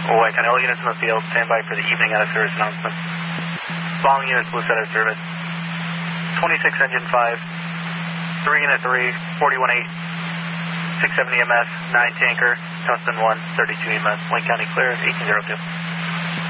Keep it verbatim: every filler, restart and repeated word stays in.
White County, all units in the field, stand by for the evening out of service announcement. Following units will set out of service. twenty-six engine five, three unit three, forty-one eight, six seventy E M S, nine tanker, Tustin one, thirty-two E M S, Wayne County clear, eighteen zero two.